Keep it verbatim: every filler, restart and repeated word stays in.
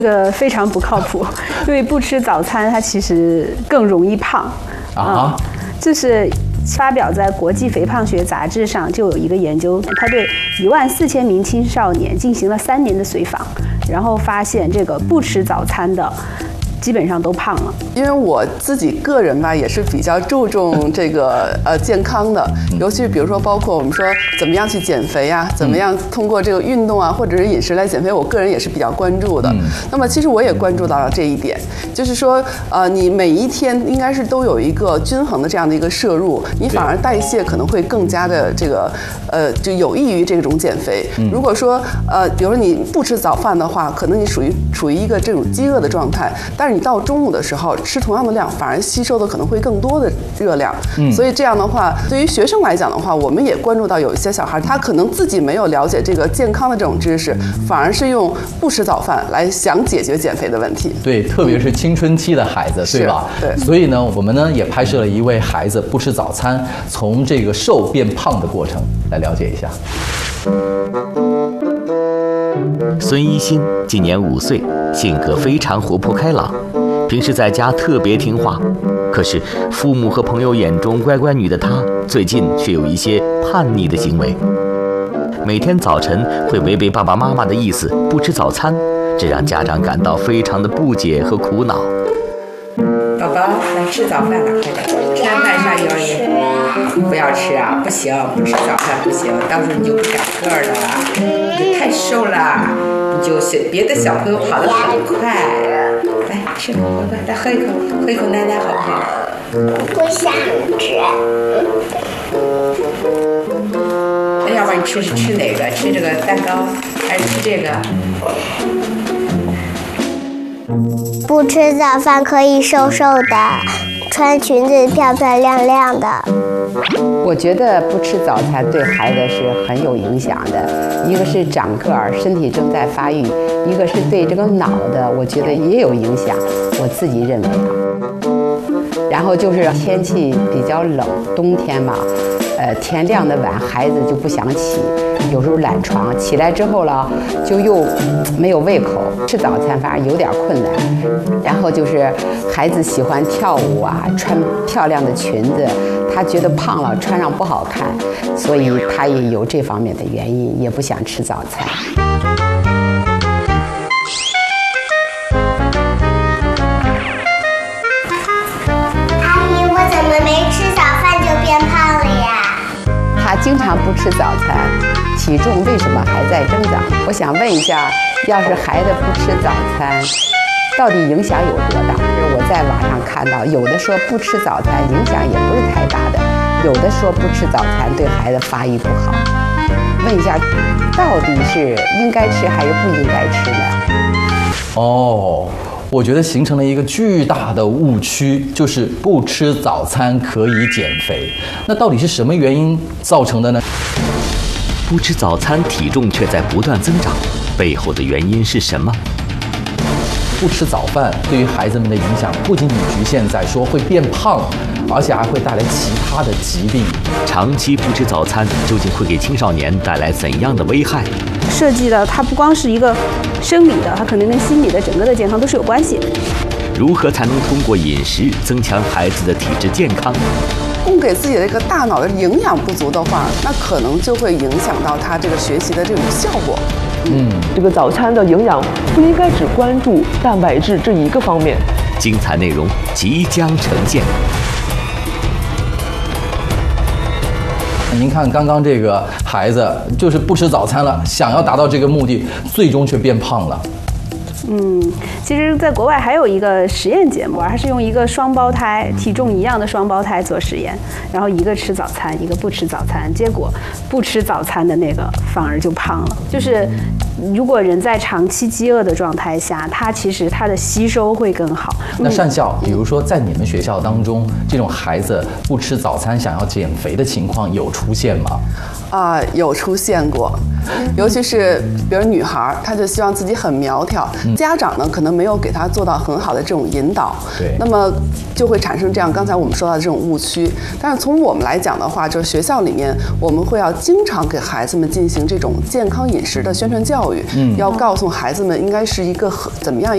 这个非常不靠谱，因为不吃早餐，它其实更容易胖啊。嗯、这是发表在国际肥胖学杂志上，就有一个研究，他对一万四千名青少年进行了三年的随访，然后发现这个不吃早餐的，基本上都胖了。 因为我自己个人吧，也是比较注重这个呃健康的，尤其是比如说包括我们说怎么样去减肥啊，怎么样通过这个运动啊或者是饮食来减肥，我个人也是比较关注的。嗯、那么其实我也关注到了这一点，就是说呃你每一天应该是都有一个均衡的这样的一个摄入，你反而代谢可能会更加的这个呃就有益于这种减肥。嗯、如果说呃比如说你不吃早饭的话，可能你属于处于一个这种饥饿的状态，但是你到中午的时候吃同样的量，反而吸收的可能会更多的热量。嗯，所以这样的话，对于学生来讲的话，我们也关注到有一些小孩，他可能自己没有了解这个健康的这种知识，反而是用不吃早饭来想解决减肥的问题。 对，特别是青春期的孩子，对吧？ 对。 所以呢，我们呢也拍摄了一位孩子不吃早餐，从这个瘦变胖的过程来了解一下。 孙一新今年五岁，性格非常活泼开朗，平时在家特别听话。可是父母和朋友眼中乖乖女的她，最近却有一些叛逆的行为。每天早晨会违背爸爸妈妈的意思不吃早餐，这让家长感到非常的不解和苦恼。 宝宝，来吃早饭了，快点！吃完饭上幼儿园。不要吃啊，不行，不吃早饭不行，到时候你就不长个儿了，你就太瘦了，你就是别的小朋友跑得很快。来吃，乖乖，来喝一口，喝一口奶奶好不好？ 不想吃。 那要不然你吃是吃哪个？吃这个蛋糕，还是吃这个？ 不吃早饭可以瘦瘦的，穿裙子漂漂亮亮的。 我觉得不吃早餐对孩子是很有影响的，一个是长个儿，身体正在发育，一个是对这个脑的，我觉得也有影响，我自己认为啊。然后就是天气比较冷，冬天嘛，呃，天亮的晚，孩子就不想起，有时候懒床，起来之后了，就又没有胃口，吃早餐反而有点困难。然后就是孩子喜欢跳舞啊，穿漂亮的裙子，他觉得胖了穿上不好看，所以他也有这方面的原因，也不想吃早餐。他经常不吃早餐，体重为什么还在增长？我想问一下，要是孩子不吃早餐，到底影响有多大？我在网上看到，有的说不吃早餐影响也不是太大的，有的说不吃早餐对孩子发育不好。问一下，到底是应该吃还是不应该吃呢？ 哦。我觉得形成了一个巨大的误区，就是不吃早餐可以减肥。那到底是什么原因造成的呢？ 不吃早餐，体重却在不断增长，背后的原因是什么？ 不吃早饭对于孩子们的影响不仅仅局限在说会变胖，而且还会带来其他的疾病。 长期不吃早餐究竟会给青少年带来怎样的危害？ 设计的它不光是一个生理的，它可能跟心理的整个的健康都是有关系。 如何才能通过饮食增强孩子的体质健康？ 供给自己的这个大脑的营养不足的话，那可能就会影响到他这个学习的这种效果。 嗯，这个早餐的营养不应该只关注蛋白质这一个方面。 精彩内容即将呈现。 您看，刚刚这个孩子就是不吃早餐了，想要达到这个目的，最终却变胖了。 嗯，其实在国外还有一个实验节目，还是用一个双胞胎体重一样的双胞胎做实验，然后一个吃早餐，一个不吃早餐，结果不吃早餐的那个反而就胖了。就是如果人在长期饥饿的状态下，他其实他的吸收会更好。 那善校，比如说在你们学校当中，这种孩子不吃早餐想要减肥的情况有出现吗？ 啊、呃，有出现过，尤其是比如女孩，她就希望自己很苗条，嗯、家长呢可能没有给她做到很好的这种引导， 对， 那么就会产生这样刚才我们说到的这种误区。但是从我们来讲的话，就是学校里面我们会要经常给孩子们进行这种健康饮食的宣传教育，嗯，要告诉孩子们应该是一个怎么样